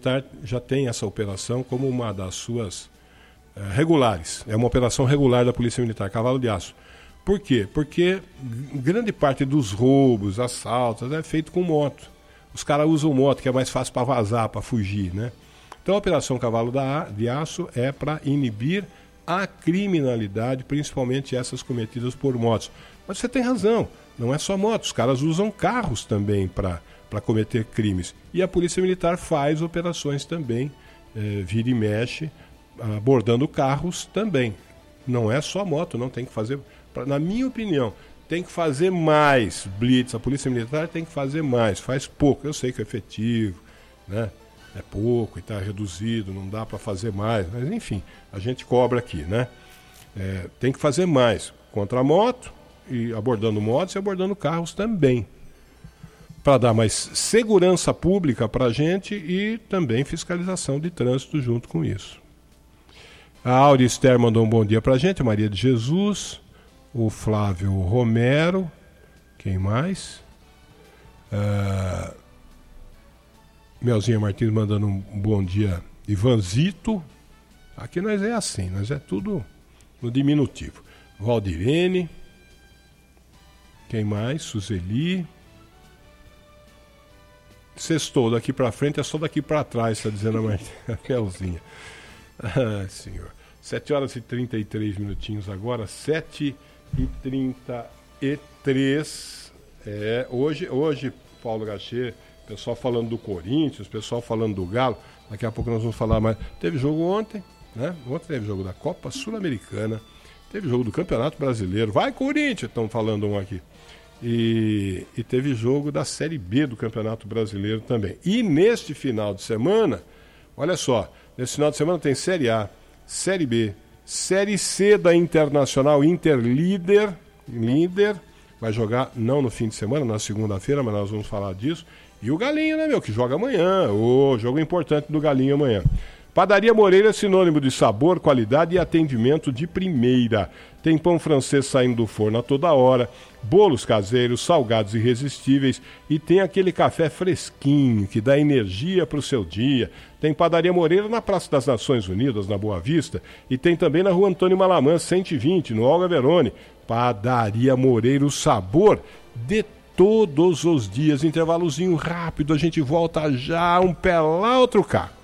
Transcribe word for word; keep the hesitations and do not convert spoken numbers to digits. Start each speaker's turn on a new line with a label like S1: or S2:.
S1: Militar já tem essa operação como uma das suas uh, regulares. É uma operação regular da Polícia Militar, Cavalo de Aço. Por quê? Porque grande parte dos roubos, assaltos, é feito com moto. Os caras usam moto, que é mais fácil para vazar, para fugir, né? Então a Operação Cavalo de Aço é para inibir a criminalidade, principalmente essas cometidas por motos. Mas você tem razão, não é só motos, os caras usam carros também para para cometer crimes. E a Polícia Militar faz operações também, eh, vira e mexe, abordando carros também. Não é só moto, não tem que fazer... Pra, na minha opinião, tem que fazer mais blitz. A Polícia Militar tem que fazer mais, faz pouco. Eu sei que é efetivo, né? É pouco e está reduzido, não dá para fazer mais. Mas, enfim, a gente cobra aqui, né? É, tem que fazer mais contra a moto, e abordando motos e abordando carros também. Para dar mais segurança pública para a gente e também fiscalização de trânsito junto com isso. A Áurea Esther mandou um bom dia para a gente, a Maria de Jesus... O Flávio Romero, quem mais? Uh, Melzinha Martins mandando um bom dia. Ivanzito, aqui nós é assim, nós é tudo no diminutivo. Valdirene, quem mais? Suzeli. Sextou, daqui pra frente é só daqui pra trás, está dizendo a, Martins, a Melzinha. Ai, senhor. sete horas e trinta e três minutinhos agora, sete e trinta e três. É, hoje, hoje, Paulo Gachê, pessoal falando do Corinthians, pessoal falando do Galo, daqui a pouco nós vamos falar mais. Teve jogo ontem, né? Ontem teve jogo da Copa Sul-Americana, teve jogo do Campeonato Brasileiro, vai Corinthians, estão falando um aqui. E, e teve jogo da Série B do Campeonato Brasileiro também. E neste final de semana, olha só, nesse final de semana tem Série A, Série B, Série C da Internacional, Inter líder, líder, vai jogar não no fim de semana, na segunda-feira, mas nós vamos falar disso. E o Galinho, né, meu, que joga amanhã, o jogo importante do Galinho amanhã. Padaria Moreira é sinônimo de sabor, qualidade e atendimento de primeira. Tem pão francês saindo do forno a toda hora, bolos caseiros, salgados irresistíveis e tem aquele café fresquinho que dá energia para o seu dia. Tem Padaria Moreira na Praça das Nações Unidas, na Boa Vista, e tem também na Rua Antônio Malamã, cento e vinte, no Olga Verone. Padaria Moreira, o sabor de todos os dias. Intervalozinho rápido, a gente volta já, um pé lá, outro cá.